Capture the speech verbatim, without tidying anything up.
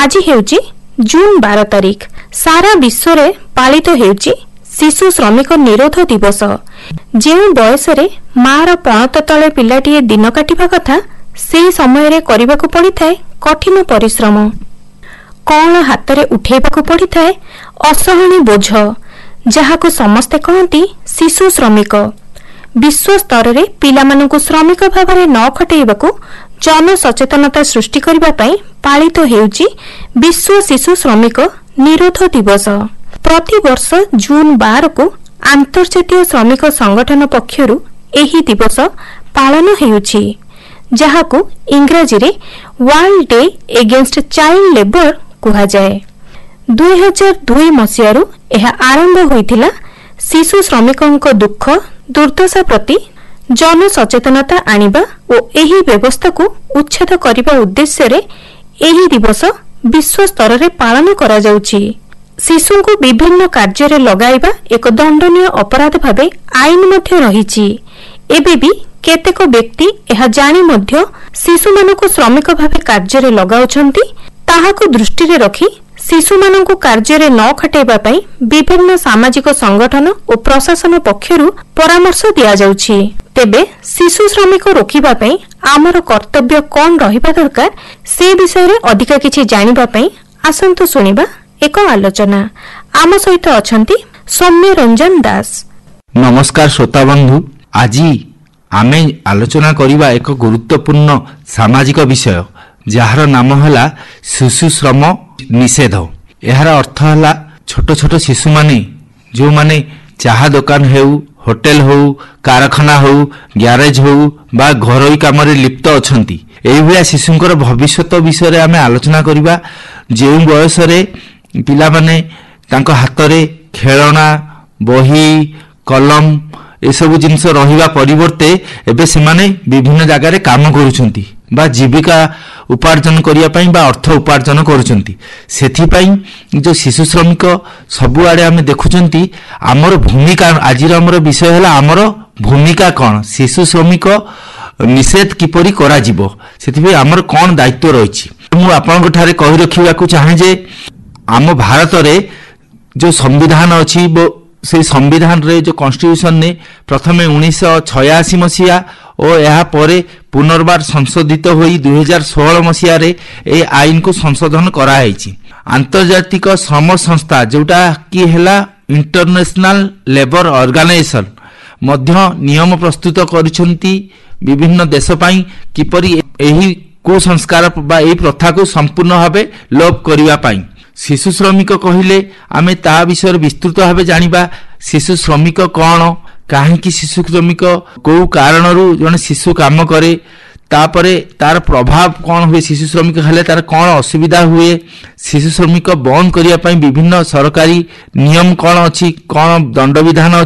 आज हेउची जून बार तारिख सारा विश्व रे पालित हेउची शिशु श्रमिक निरोध दिवस। जो बयस मार पणत तले पिलाटीए दिन काटिबा कथा से समय रे करिबाकु पड़िथाए कठिन परिश्रम। कौन हाथ रे उठेबाकु पड़िथाए असहनी बोझ जहाकु समस्ते कहती शिशु श्रमिक। विश्व स्तर रे पिलामानकु श्रमिक भाव न खटेइबाकु जन सचेतनता सृष्टि करबा पई पालित हेउची विश्व शिशु श्रमिक निरोध दिवस। प्रति वर्ष जून बार को अंतर्जातीय श्रमिक संगठन पक्षरु एही दिवस पालन हेउची जहाकु इंग्रजी रे world day against child labour कुहा जाए। दो हज़ार दो मसियारु एहा आरंभ होइथिला शिशु श्रमिकंक दुख दुर्दशा प्रति जन सचेतनता आनिबा और एही व्यवस्था को उच्छेद करिबा उद्देश्य रे एही दिवस विश्व स्तर रे पालन करा जाउची। शिशु को विभिन्न कार्य रे लगाइबा एक दंडनीय अपराध भाबे आईन मध्य रहिची। एबे भी केतेक व्यक्ति एहा जानि मध्य शिशु मानकु श्रमिक भाबे कार्य रे लगाउछंती। ताहाकु दृष्टि रे रखी शिशु मानकु कार्य रे न खटेबा पई विभिन्न सामाजिक संगठन और प्रशासन पक्षरु परामर्श दिया जाउछि। तेबे शिशु श्रमिक रोकिबा पई आमर कर्तव्य कोन रहिबा दरकार से विषय रे अधिका किछि जानिबा पई आसंतु सुनिबा एक आलोचना। आम सहित अछंती सौम्य रंजन दास। नमस्कार श्रोता बंधु, आज आमे आलोचना करिबा एक गुरुत्वपूर्ण सामाजिक विषय जार नाम है शिशु श्रम निषेध। यार अर्थ है छोट छोट शिशु माने जो माने चाहा दुकान हेउ, होटेल हो, कारखाना हो, ग्यारेज हो बा घरोई काम रे लिप्त अछंती। एही भलिया शिशुंकर भविष्यत विषय आमे आलोचना करिबा। जे बयस रे पिला माने तांको हाथ रे खेलना, बही, कलम ए सब जिनस रहिबा परिवर्ते एबे सेमाने विभिन्न जगह रे काम करूछंती बा जीविका उपार्जन करिया पई बा अर्थ उपार्जन करूछंती। सेथि पई जो शिशु श्रमिक सबु आडे आमे देखुछंती। हमर भूमिका आजिर हमर विषय हैला हमर भूमिका कोन, शिशु श्रमिक निषेध किपरि करा जिवो, सेथि पई हमर कोन दायित्व रहिछि। मु आपनक ठारे कहि रखिबाकू चाहे जे आम भारत रे जो संविधान अछि से संविधान रे जो कॉन्स्टिट्यूशन ने प्रथमे उन्नीस सौ छियासी मसीहा और यह परे पुनर्बार संशोधित होई दो हज़ार सोलह मसीहा रे ए आईन को संशोधन करा हैछि। आंतर्जातिक श्रम संस्था जोटा कि हेला इंटरनेशनल लेबर ऑर्गेनाइजेशन मध्य नियम प्रस्तुत करिसंती विभिन्न देश पई किपरि एही कुसंस्कार बा एही प्रथा को संपूर्ण भाबे लोप करिवा पई। शिशु श्रमिक कहिले आमे ता विषय विस्तृत भाव जानिबा। शिशु श्रमिक कौन, काहेकि शिशु श्रमिक को कारणरू जने शिशु काम करे, तापरे तार प्रभाव कौन हुए, शिशु श्रमिक हेले तार कौन असुविधा हुए, शिशु श्रमिक बंद करिया पई विभिन्न सरकारी नियम कौन अछि, कौन दंड विधान